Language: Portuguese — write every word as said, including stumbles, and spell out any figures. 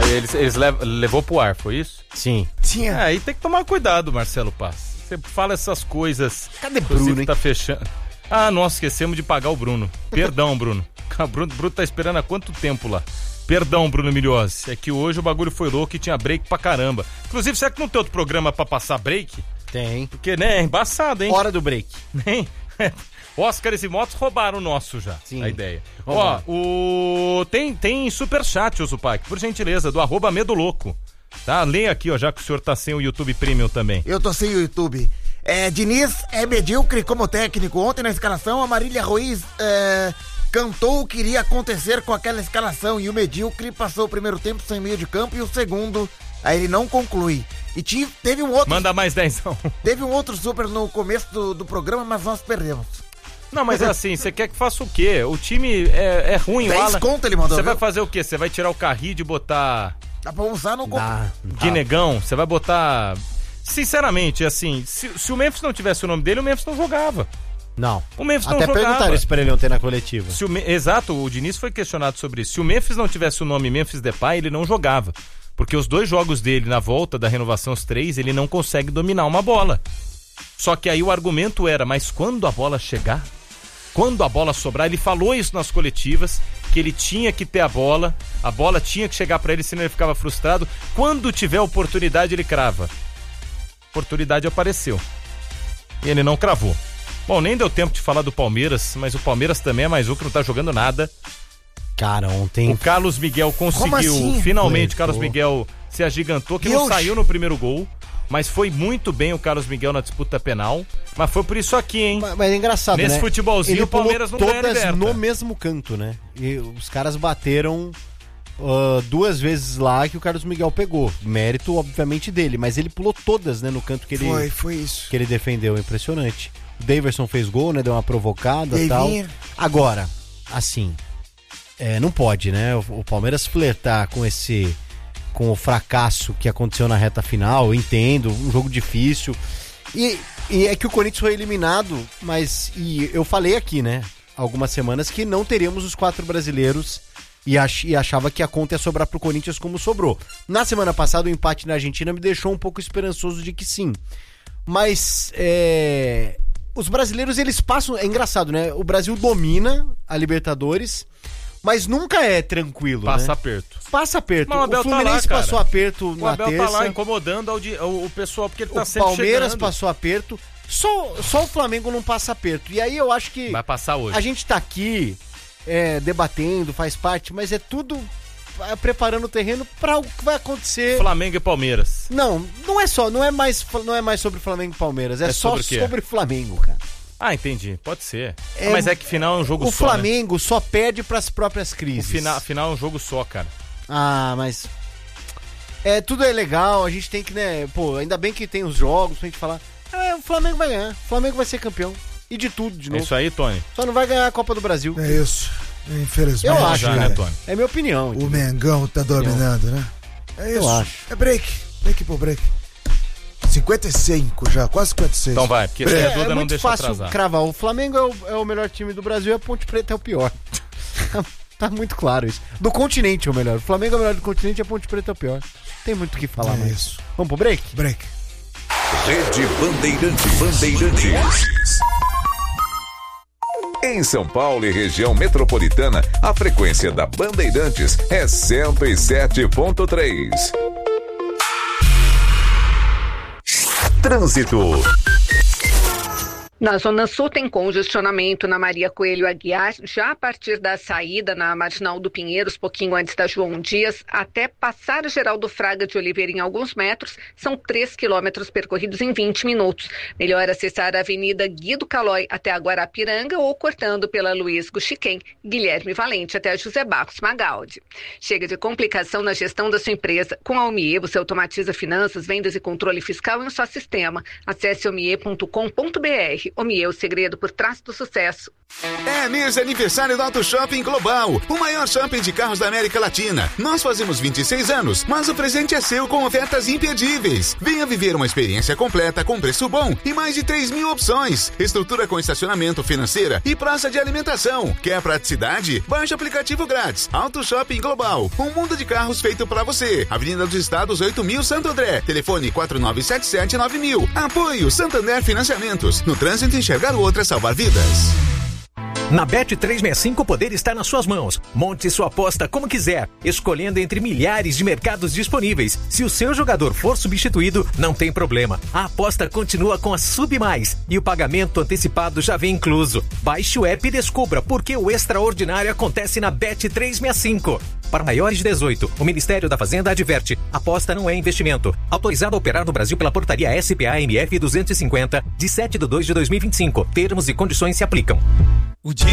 eles, eles lev, levou pro ar, foi isso? Sim. Tinha. É, aí tem que tomar cuidado, Marcelo Paz. Você fala essas coisas. Cadê Bruno, hein? Tá fechando. Ah, nós esquecemos de pagar o Bruno. Perdão, Bruno. O Bruno, Bruno tá esperando há quanto tempo lá? Perdão, Bruno Milhozzi. É que hoje o bagulho foi louco e tinha break pra caramba. Inclusive, será que não tem outro programa pra passar break? Tem. Porque, né, é embaçado, hein? Hora do break. Nem. Oscars e motos roubaram o nosso já, Sim. a ideia. Vamos Ó, o... tem, tem superchat, ô Zupac, por gentileza, do arroba Medo Louco. Tá? Leia aqui, ó, já que o senhor tá sem o YouTube Premium também. Eu tô sem o YouTube. É, Diniz é medíocre como técnico. Ontem na escalação, a Marília Ruiz é, cantou o que iria acontecer com aquela escalação. E o medíocre passou o primeiro tempo sem meio de campo e o segundo, aí ele não conclui. E tive, teve um outro... Manda mais dezão. Teve um outro super no começo do, do programa, mas nós perdemos. Não, mas é assim, você quer que faça o quê? O time é, é ruim, o Alan. Conto ele mandou. Você vai fazer o quê? Você vai tirar o Carride e botar... Dá pra usar no... Dá. Guinegão? Você vai botar... Sinceramente, assim, se, se o Memphis não tivesse o nome dele, o Memphis não jogava. Não. O Memphis Até não jogava. Até perguntaram isso pra ele ontem na coletiva. Se o, exato, o Diniz foi questionado sobre isso. Se o Memphis não tivesse o nome Memphis Depay, ele não jogava. Porque os dois jogos dele na volta da renovação, os três, ele não consegue dominar uma bola. Só que aí o argumento era, mas quando a bola chegar, quando a bola sobrar, ele falou isso nas coletivas, que ele tinha que ter a bola, a bola tinha que chegar pra ele, senão ele ficava frustrado. Quando tiver oportunidade, ele crava. Oportunidade apareceu. E ele não cravou. Bom, nem deu tempo de falar do Palmeiras, mas o Palmeiras também é mais um que não tá jogando nada. Cara, ontem... O Carlos Miguel conseguiu, assim? finalmente, o Carlos Miguel se agigantou, que Deus. não saiu no primeiro gol, mas foi muito bem o Carlos Miguel na disputa penal, mas foi por isso aqui, hein? Mas, mas é engraçado, Nesse né? futebolzinho Ele o Palmeiras não ganha todas liberta. no mesmo canto, né? E os caras bateram uh, duas vezes lá que o Carlos Miguel pegou. Mérito, obviamente, dele, mas ele pulou todas, né, no canto que ele, foi, foi isso. que ele defendeu. Impressionante. O Daverson fez gol, né? Deu uma provocada e tal. Agora, assim... É, não pode, né? O, o Palmeiras flertar com esse... com o fracasso que aconteceu na reta final, eu entendo, um jogo difícil. E, e é que o Corinthians foi eliminado, mas... E eu falei aqui, né? Algumas semanas que não teríamos os quatro brasileiros e, ach, e achava que a conta ia sobrar pro Corinthians como sobrou. Na semana passada, o empate na Argentina me deixou um pouco esperançoso de que sim. Mas... É... Os brasileiros, eles passam... É engraçado, né? O Brasil domina a Libertadores... Mas nunca é tranquilo, Passa né? aperto. Passa aperto. Mas o Abel o Fluminense tá lá, passou aperto o na Abel terça. tá lá incomodando ao di- o, o pessoal, porque ele tá o sempre Palmeiras chegando. passou aperto. Só, só o Flamengo não passa aperto. E aí eu acho que... Vai passar hoje. A gente tá aqui é, debatendo, faz parte, mas é tudo é, preparando o terreno para o que vai acontecer. Flamengo e Palmeiras. Não, não é só, não é mais, não é mais sobre Flamengo e Palmeiras, é, É só sobre, sobre Flamengo, cara. Ah, entendi. Pode ser. É, mas é que final é um jogo o só, Flamengo né? só perde pras próprias O crises. final, final é um jogo só, cara. Ah, mas... É, tudo é legal, a gente tem que, né... Pô, ainda bem que tem os jogos pra gente falar... É, o Flamengo vai ganhar, o Flamengo vai ser campeão. E de tudo, de novo. É isso aí, Tony. Só não vai ganhar a Copa do Brasil. É isso. Infelizmente. Eu acho, já, cara. né, Tony? É minha opinião. O Mengão tá dominando, né? É isso. Eu acho. É break. Break por break. cinquenta e cinco já, quase cinquenta e seis. Então vai, porque É, sem é dúvida não muito deixa fácil atrasar. cravar. O Flamengo é o, é o melhor time do Brasil e a Ponte Preta é o pior. Tá muito claro isso. Do continente é o melhor. O Flamengo é o melhor do continente e a Ponte Preta é o pior. Tem muito o que falar É mais. isso. Vamos pro break? Break. Rede Bandeirantes. Bandeirantes. Em São Paulo e região metropolitana, a frequência da Bandeirantes é cento e sete ponto três. Trânsito. Na Zona Sul tem congestionamento na Maria Coelho Aguiar, já a partir da saída na Marginal do Pinheiros, pouquinho antes da João Dias, até passar o Geraldo Fraga de Oliveira em alguns metros, são três quilômetros percorridos em vinte minutos. Melhor acessar a Avenida Guido Calói até a Guarapiranga ou cortando pela Luiz Guxiquem, Guilherme Valente até a José Barros Magaldi. Chega de complicação na gestão da sua empresa. Com a Omie, você automatiza finanças, vendas e controle fiscal em um só sistema. Acesse omie ponto com ponto br. Bet. O Mie é o segredo por trás do sucesso. É mês de aniversário do Auto Shopping Global, o maior shopping de carros da América Latina. Nós fazemos vinte e seis anos, mas o presente é seu com ofertas imperdíveis. Venha viver uma experiência completa com preço bom e mais de três mil opções. Estrutura com estacionamento, financeira e praça de alimentação. Quer praticidade? Baixe o aplicativo grátis. Auto Shopping Global, um mundo de carros feito pra você. Avenida dos Estados oito mil, Santo André. Telefone quatro nove sete sete nove mil. Apoio Santander Financiamentos. No trânsito, enxergar o outro é salvar vidas. Na Bet trezentos e sessenta e cinco o poder está nas suas mãos. Monte sua aposta como quiser, escolhendo entre milhares de mercados disponíveis. Se o seu jogador for substituído, não tem problema. A aposta continua com a Sub Mais e o pagamento antecipado já vem incluso. Baixe o app e descubra por que o extraordinário acontece na Bet trezentos e sessenta e cinco. Para maiores de dezoito, o Ministério da Fazenda adverte: aposta não é investimento. Autorizado a operar no Brasil pela portaria S P A M F duzentos e cinquenta, de sete de dois de dois mil e vinte e cinco. Termos e condições se aplicam. O dia